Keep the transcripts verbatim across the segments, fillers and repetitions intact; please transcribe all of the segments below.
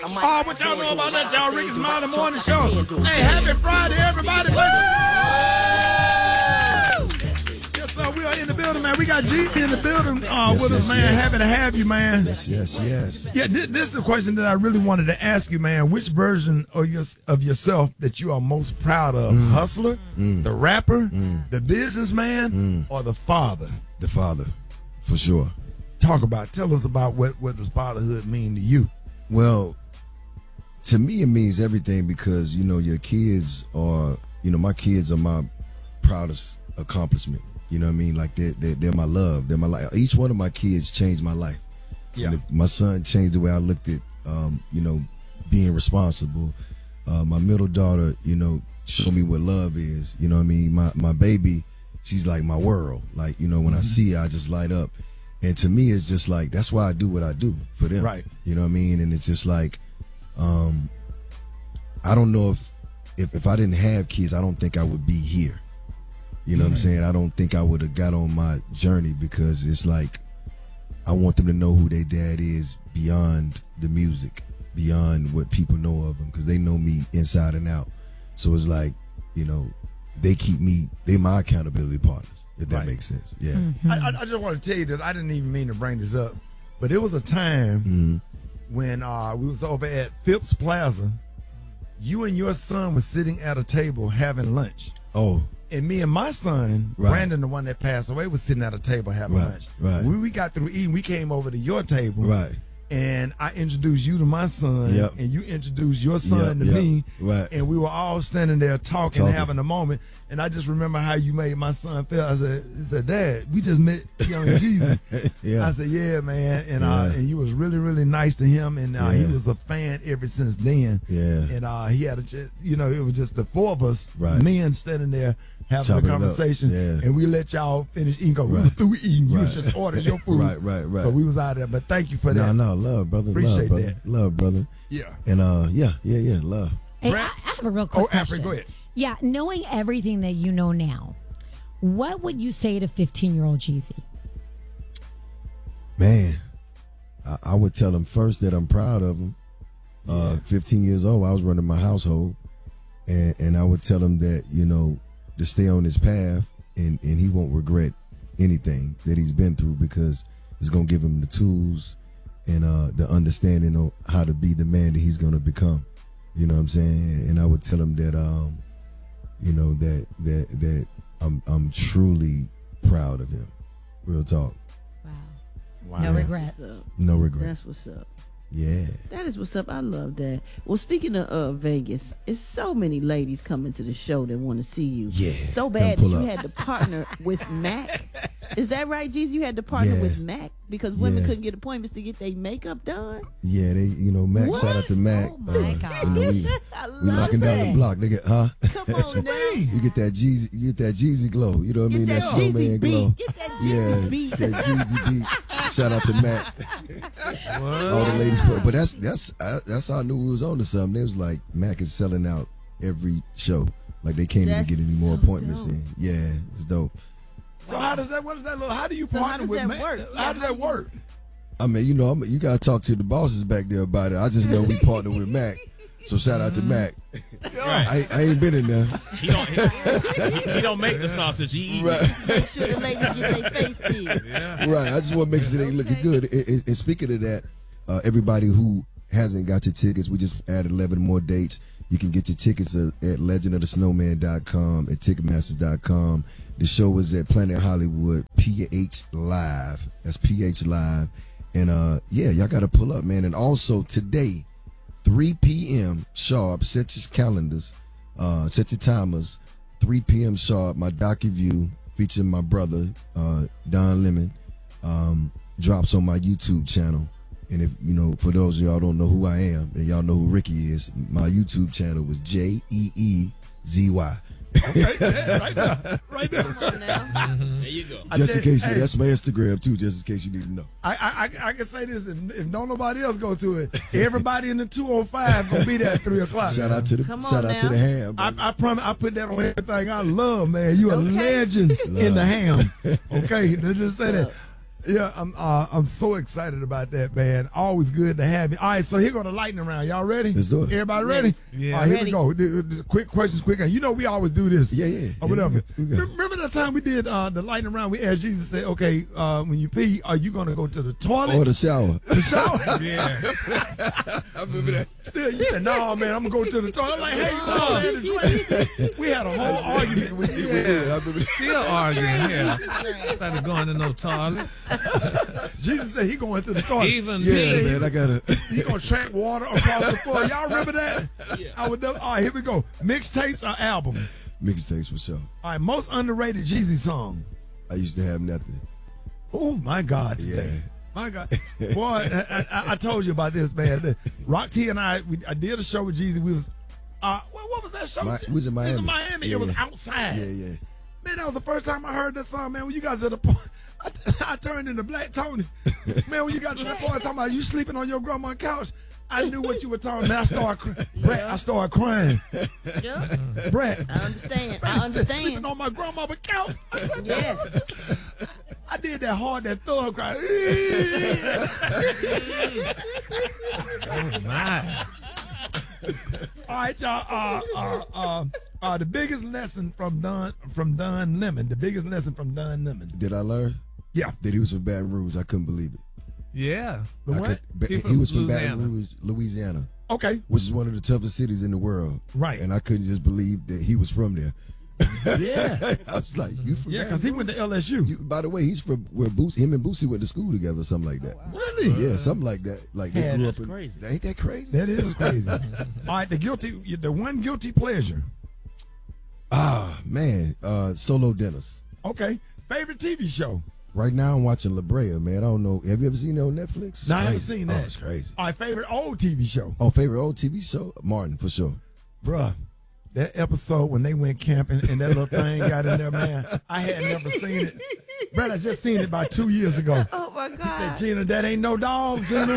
Oh, what y'all know about that, y'all? Ricky Smiley Morning Show. Hey, happy Friday, everybody. Yes, sir. We are in the building, man. We got G in the building uh, yes, with yes, us, man. Yes. Happy to have you, man. Yes, yes, yes. Yeah, this, this is a question that I really wanted to ask you, man. Which version of, your, of yourself that you are most proud of? Mm. Hustler, mm. the rapper, mm. the businessman, mm. or the father? The father, for sure. Talk about, tell us about what, what does fatherhood mean to you? Well, to me, it means everything because, you know, your kids are, you know, my kids are my proudest accomplishment. You know what I mean? Like, they're, they're, they're my love. They're my life. Each one of my kids changed my life. Yeah. It, my son changed the way I looked at, um, you know, being responsible. Uh, my middle daughter, you know, showed me what love is. You know what I mean? My, my baby, she's like my world. Like, you know, when mm-hmm. I see her, I just light up. And to me, it's just like, that's why I do what I do for them. Right. You know what I mean? And it's just like, um, I don't know if, if, if I didn't have kids, I don't think I would be here. You know mm-hmm. what I'm saying? I don't think I would have got on my journey because it's like, I want them to know who their dad is beyond the music, beyond what people know of them, because they know me inside and out. So it's like, you know, they keep me, they my accountability partners. If that right. makes sense, yeah. Mm-hmm. I, I just want to tell you that I didn't even mean to bring this up, but it was a time mm-hmm. when uh, we was over at Phipps Plaza. You and your son was sitting at a table having lunch. Oh. And me and my son, right. Brandon, the one that passed away, was sitting at a table having right. lunch. Right. When we got through eating, we came over to your table. Right. And I introduced you to my son, yep. and you introduced your son yep, to yep. me, right. and we were all standing there talking, talking, having a moment. And I just remember how you made my son feel. I said, I said, Dad, we just met Young Jesus. yeah. I said, yeah, man. And yeah. uh, and you was really, really nice to him, and uh, yeah. he was a fan ever since then. Yeah. And uh, he had a, just, you know, it was just the four of us, right. men standing there having Chopping a conversation, yeah. and we let y'all finish eating. Cause right. we were through eating. You right. was just ordering your food. right, right, right. So we was out there. But thank you for no, that. No, no, love, brother. Appreciate love, brother. that. Love, brother. Yeah. And uh, yeah, yeah, yeah, love. Hey, I, I have a real quick oh, question. Afri, go ahead. Yeah, knowing everything that you know now, what would you say to fifteen-year-old Jeezy? Man, I, I would tell him first that I'm proud of him. Yeah. Uh, fifteen years old, I was running my household, and and I would tell him that, you know, to stay on his path, and and he won't regret anything that he's been through because it's gonna give him the tools and uh, the understanding of how to be the man that he's gonna become. You know what I'm saying? And I would tell him that, um, you know, that that that I'm I'm truly proud of him. Real talk. Wow. Wow. No regrets. No regrets. That's what's up. Yeah. That is what's up. I love that. Well, speaking of uh, Vegas, it's so many ladies coming to the show that want to see you. Yeah. So bad that you up. had to partner with Mac. Is that right, Jeezy? You had to partner yeah. with Mac because women yeah. couldn't get appointments to get their makeup done? Yeah, they, you know, Mac, what? shout out to Mac. Oh, my uh, God. You know, we, we knocking that. down the block. They get, huh? Come on now. You get that Jeezy, you get that Jeezy glow. You know what I mean? Get That, that Jeezy snowman beat. glow. Get that Jeezy yeah, beat. that Jeezy beat. Shout out to Mac. All the ladies, put, but that's that's uh, that's how I knew we was on to something. They was like, Mac is selling out every show. Like they can't That's even get any more so appointments dope. in. Yeah, it's dope. So how does that? What does that look? How do you So partner how does with that Mac? work? How Yeah, does how that you- work? I mean, you know, I'm, you gotta talk to the bosses back there about it. I just know we partner with Mac. So shout out to Mac. I, I ain't been in there. He don't, he, he don't make the sausage. He eat Right. it. Make sure the ladies get their face did. Yeah. Right. I just want to make sure they looking Okay. good. And, and- and speaking of that, uh, everybody who hasn't got your tickets, we just added eleven more dates. You can get your tickets at, at legend of the snowman dot com, at ticketmasters dot com. The show is at Planet Hollywood, P H Live. That's P H Live. And uh, yeah, y'all got to pull up, man. And also today, three p.m. sharp, set your calendars, uh, set your timers, three p.m. sharp, my docu-view featuring my brother, uh, Don Lemon, um, drops on my YouTube channel. And if, you know, for those of y'all don't know who I am, and y'all know who Ricky is, my YouTube channel was J E E Z Y. Okay, yeah, right now, right now. Come on now. There you go. Just in case you, Hey. that's my Instagram too, just in case you need to know. I, I I I can say this, if, if don't nobody else go to it, everybody in the two oh five gonna be there at three o'clock. Shout out to the, Come on shout out to now. the ham. I, baby. I promise I put that on everything I love, man. You a Okay. legend in the ham. Okay, let's just say that. Yeah, I'm uh, I'm so excited about that, man. Always good to have you. All right, so here go the lightning round. Y'all ready? Let's do it. Everybody ready? Yeah. All right, here Ready. we go. The- the Quick questions, quick. You know we always do this. Yeah, yeah. Or Yeah, whatever. we got- we got- Remember, remember that time we did uh, the lightning round? We asked Jesus, say, okay, uh, when you pee, are you gonna go to the toilet? Or the shower. the shower? Yeah. I remember that. Still, you said, no, man, I'm gonna go to the toilet. I'm like, hey, you know, man, the drink. We had a whole argument with We you. did. I remember that. Still arguing. Yeah. Started going to no toilet. Jesus said he going to the toilet. Even Yeah, me. man, I gotta. He gonna track water across the floor. Y'all remember that? Yeah. I would never. All right, here we go. Mixtapes or albums? Mixtapes for sure. All right, most underrated Jeezy song. I used to have nothing. Oh my God, today. Yeah. My God, boy, I, I, I told you about this, man. Rock T and I, we, I did a show with Jeezy. We was, uh, what, what was that show? Mi- we was in It was in Miami. Miami. Yeah. It was outside. Yeah, yeah. Man, that was the first time I heard that song, man. When you guys at the point, I, I turned into Black Tony. Man, when you got to that point talking about you sleeping on your grandma's couch, I knew what you were talking about. I started, cry- Brett, I started crying. Yeah, Brett, I understand. Brett I said, understand. sleeping on my grandma's couch. Yes. I did that hard, that thug cry. Oh, my. All right, y'all. Uh, uh, uh, uh, the biggest lesson from Don from Don Lemon. The biggest lesson from Don Lemon. Did I learn Yeah. that he was from Baton Rouge? I couldn't believe it. Yeah. The I what? could- ba- He he, from was from Louisiana. Baton Rouge, Louisiana, Okay. which is one of the toughest cities in the world. Right. And I couldn't just believe that he was from there. Yeah. I was like, you from Yeah, Baton because he went to Rouge? L S U. You, by the way, he's from where Boosie, him and Boosie went to school together, or something like that. Really? Yeah, something like that. Like they Yeah, grew that's up in. crazy. Ain't that crazy? That is crazy. All right, the guilty, the one guilty pleasure. Ah, man, uh, Solo Dinners. Okay. Favorite T V show. Right now, I'm watching La Brea, man. I don't know. Have you ever seen it on Netflix? It's No, I haven't crazy. seen that. Oh, it's crazy. All right, favorite old T V show. Oh, favorite old T V show? Martin, for sure. Bruh, that episode when they went camping and that little thing got in there, man, I had never seen it. Brett, I just seen it about two years ago. Oh my He God. said, Gina, that ain't no dog, Gina.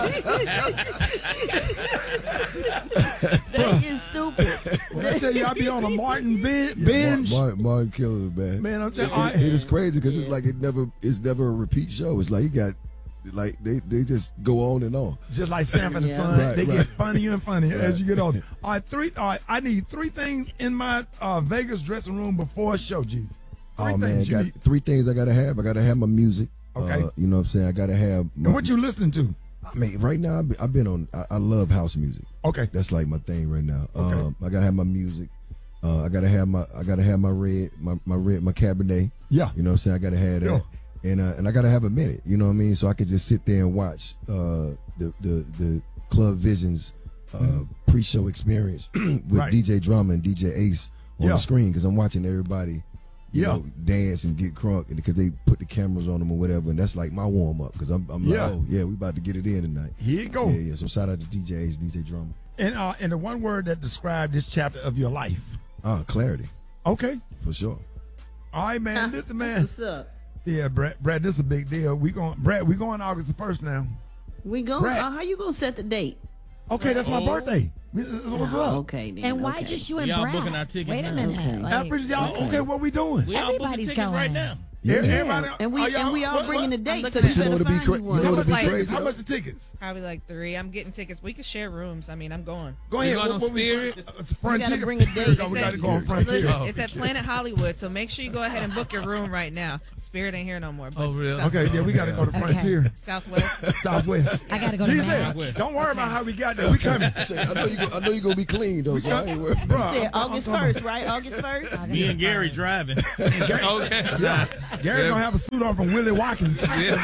That is stupid. When I tell you I be on a Martin bin- binge, Martin, Martin Killer, man. man, I'm telling It, you, it- it is crazy because it's like it never, it's never a repeat show. It's like you got, like they, they just go on and on. just like Sanford and Yeah. Son, Right, they right. get funnier and funnier as Right. you get older. All right, three. All right, I need three things in my uh, Vegas dressing room before a show, Jesus. Three Oh man, things you got need. three things I gotta have. I gotta have my music. Okay. Uh, you know what I'm saying? I gotta have. My, And what you listening to? I mean, right now I've been, I've been on. I, I love house music. Okay. That's like my thing right now. Okay. Um, I gotta have my music. Uh, I gotta have my. I gotta have my red. My, my red. My Cabernet. Yeah. You know what I'm saying? I gotta have that. Yeah. And uh, and I gotta have a minute. You know what I mean? So I could just sit there and watch uh, the the the Club Visions uh, pre-show experience with Mm-hmm. Right. D J Drama and D J Ace on Yeah. the screen because I'm watching everybody. You Yeah. know, dance and get crunk and because they put the cameras on them or whatever, and that's like my warm up because I'm, I'm Yeah. like, oh yeah, we about to get it in tonight. Here you go. Yeah, yeah. So shout out to D J Ace, D J Drama. And uh, and the one word that described this chapter of your life. Ah, clarity Okay. for sure. All right, man. Listen, man. What's up? Yeah, Brad. Brad, this is a big deal. We going, Brad. We going August the first now. We go. Brett. Uh, how you gonna set the date? Okay, that's my Oh. birthday. What's Oh, up? okay then. And why okay. just you and We all Brad? booking our tickets Wait a now. minute. Okay. like- Average, y'all. Okay. Okay, what we doing? We all booking Everybody's tickets right going. now. Yeah. Everybody, And we are y'all- and we all what- bringing the what- date, so looking you at- You know better what'd be find cra- you you one. know what'd be Like- crazy? How though? much the tickets? Probably like three. I'm getting tickets. We could share rooms. I mean, I'm going. Go You ahead. going What- on what we- Spirit? uh, Frontier. gotta bring a date. We got to go on Frontier. Listen, Oh, it's at Planet Hollywood, so make sure you go ahead and book your room right now. Spirit ain't here no more. But Oh, really? South- Okay, yeah, we got to go to Okay. Frontier. Southwest. Southwest. I gotta go to Jesus, Maryland. don't worry about how we got there. We coming. Say, I know you. Go, I know you gonna be clean though. So I ain't worried. Bruh, Said I'm- I'm August talking- first, right? August first. Me and Gary driving. Gary, Okay. yeah, Gary gonna have a suit on from Willie Watkins. Yeah,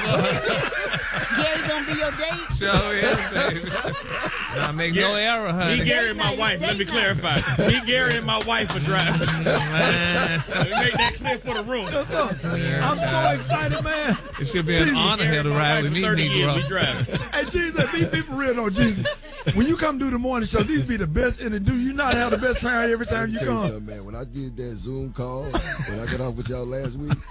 Gary gonna be your date. show yeah, baby. I make no error, honey. Me, Gary, and my Date wife. night, Let me date night. clarify. Me, Gary, and my wife are driving. Man, let me make that clear for the room. What's up? I'm so excited, man. It should be an honor here to My ride wife with for me, thirty years, we Negro. driving. Hey, Jesus, be, be for real though, Jesus. When you come do the morning show, these be the best, and do you not have the best time every time you Tell you come? something, man. When I did that Zoom call, when I got off with y'all last week,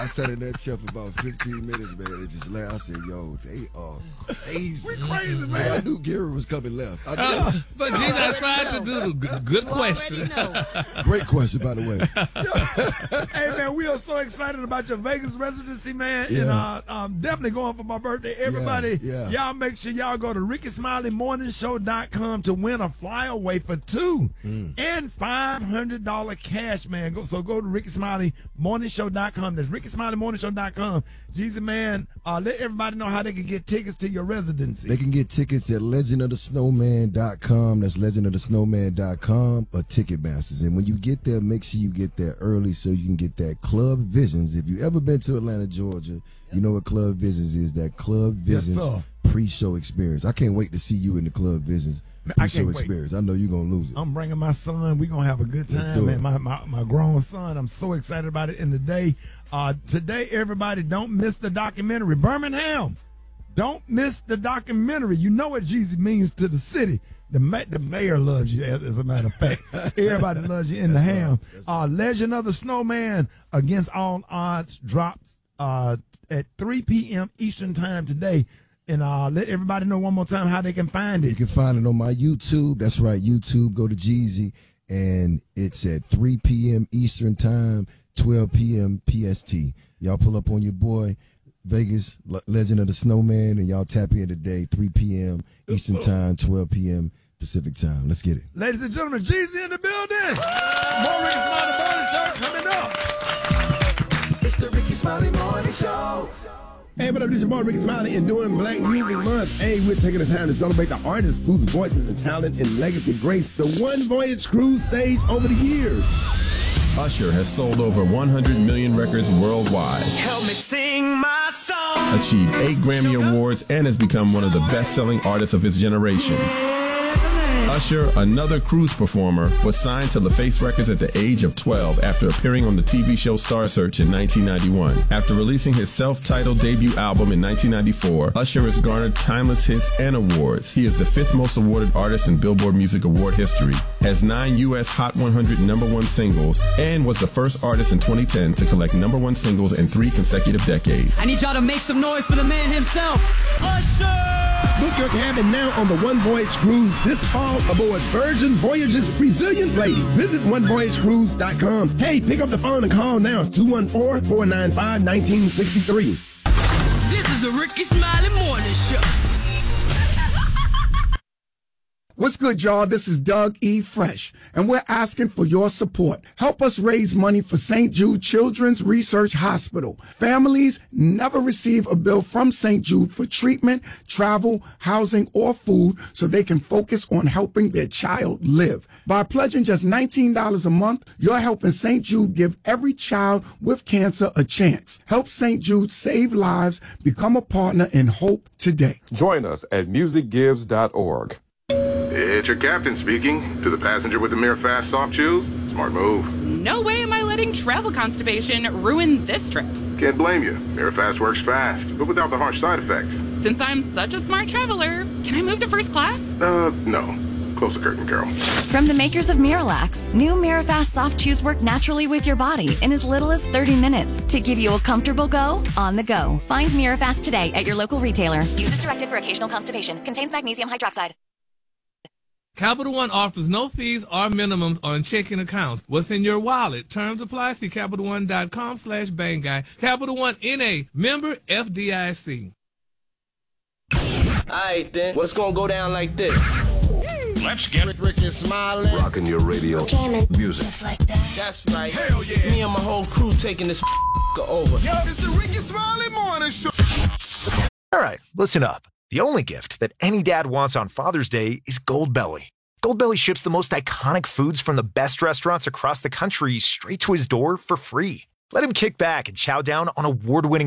I sat in that chair for about fifteen minutes, man. It just laughed. I said, yo, they are crazy. We crazy, man. But I knew Gary was coming left. I knew. Uh, but Jesus, I tried to do the good, good question. Great question, by the way. Hey, man, we are so excited about your Vegas residency, man. Yeah. And uh, I'm definitely going for my birthday. Everybody, Yeah, yeah. y'all make sure y'all go to Ricky Smiley Morning Show dot com to win a flyaway for two Mm. and five hundred dollars cash, man. Go, so go to Ricky Smiley Morning Show dot com. That's Ricky Smiley Morning Show dot com. Jesus, man, uh, let everybody know how they can get tickets to your residency. They can get tickets at legend of the snowman dot com. That's legend of the snowman dot com or Ticketmasters. And when you get there, make sure you get there early so you can get that Club Visions. If you ever been to Atlanta, Georgia, you know what Club Visions is. That Club Yes, Visions sir. pre-show experience. I can't wait to see you in the Club Visions Man, I pre-show can't wait. experience. I know you're going to lose it. I'm bringing my son. We're going to have a good Let's time, do man. it. My, my my grown son. I'm so excited about it. And today, uh, today, everybody, don't miss the documentary. Birmingham, don't miss the documentary. You know what Jeezy means to the city. The ma- the mayor loves you, as, as a matter of fact. Everybody loves you in the ham. Uh, Legend of the Snowman Against All Odds drops uh, at three p.m. Eastern Time today. And uh, let everybody know one more time how they can find You it. can find it on my YouTube. That's right, YouTube. Go to Jeezy, and it's at three p.m. Eastern Time, twelve p.m. P S T. Y'all pull up on your boy, Vegas Le- Legend of the Snowman, and y'all tap in today, three p.m. Eastern Time, twelve p.m. Pacific Time. Let's get it. Ladies and gentlemen, Jeezy in the building. More Ricky Smiley Morning Show coming up. It's the Ricky Smiley Morning Show. Hey, what up, this is your boy Ricky Smiley, and during Black Music Month, hey, we're taking the time to celebrate the artists whose voices and talent and legacy grace the One Voyage Cruise stage over the years. Usher has sold over one hundred million records worldwide, Help me sing my song. achieved eight Grammy Awards, and has become one of the best-selling artists of his generation. Usher, another cruise performer, was signed to LaFace Records at the age of twelve after appearing on the T V show Star Search in nineteen ninety-one. After releasing his self-titled debut album in nineteen ninety-four, Usher has garnered timeless hits and awards. He is the fifth most awarded artist in Billboard Music Award history, has nine U S Hot one hundred number one singles, and was the first artist in twenty ten to collect number one singles in three consecutive decades. I need y'all to make some noise for the man himself, Usher! Book your cabin now on the One Voyage Cruise this fall aboard Virgin Voyages Brazilian Lady. Visit one voyage cruise dot com. Hey, pick up the phone and call now, two one four, four nine five, one nine six three. This is the Ricky Smiley Morning Show. What's good, y'all? This is Doug E. Fresh, and we're asking for your support. Help us raise money for Saint Jude Children's Research Hospital. Families never receive a bill from Saint Jude for treatment, travel, housing, or food so they can focus on helping their child live. By pledging just nineteen dollars a month, you're helping Saint Jude give every child with cancer a chance. Help Saint Jude save lives. Become a partner in hope today. Join us at music gives dot org. It's your captain speaking. To the passenger with the Mirror Fast soft chews, smart move. No way am I letting travel constipation ruin this trip. Can't blame you. Mirror Fast works fast, but without the harsh side effects. Since I'm such a smart traveler, can I move to first class? Uh, no. Close the curtain, girl. From the makers of Miralax, new Mirafast soft chews work naturally with your body in as little as thirty minutes to give you a comfortable go on the go. Find Mirafast today at your local retailer. Use as directed for occasional constipation. Contains magnesium hydroxide. Capital One offers no fees or minimums on checking accounts. What's in your wallet? Terms apply. See Capital One dot com slash bang guy. Capital One N A, member F D I C. Alright then, what's gonna go down like this? Let's get Ricky Smiley. Rocking your radio. Jamming. Music. Just like that. That's right. Hell yeah. Me and my whole crew taking this over. Yo, it's the Ricky Smiley Morning Show. All right, listen up. The only gift that any dad wants on Father's Day is Goldbelly. Goldbelly ships the most iconic foods from the best restaurants across the country straight to his door for free. Let him kick back and chow down on award-winning